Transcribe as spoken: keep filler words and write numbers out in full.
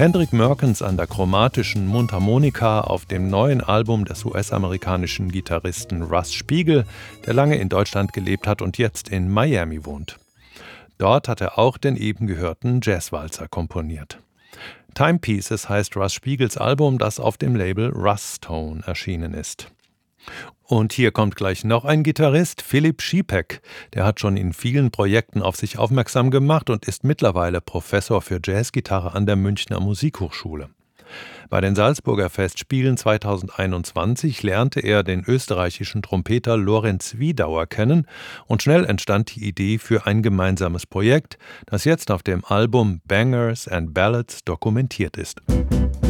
Hendrik Merkens an der chromatischen Mundharmonika auf dem neuen Album des U S-amerikanischen Gitarristen Russ Spiegel, der lange in Deutschland gelebt hat und jetzt in Miami wohnt. Dort hat er auch den eben gehörten Jazzwalzer komponiert. Timepieces heißt Russ Spiegels Album, das auf dem Label Russtone erschienen ist. Und hier kommt gleich noch ein Gitarrist, Philipp Schiepeck. Der hat schon in vielen Projekten auf sich aufmerksam gemacht und ist mittlerweile Professor für Jazzgitarre an der Münchner Musikhochschule. Bei den Salzburger Festspielen zweitausendeinundzwanzig lernte er den österreichischen Trompeter Lorenz Wiedauer kennen und schnell entstand die Idee für ein gemeinsames Projekt, das jetzt auf dem Album Bangers and Ballads dokumentiert ist.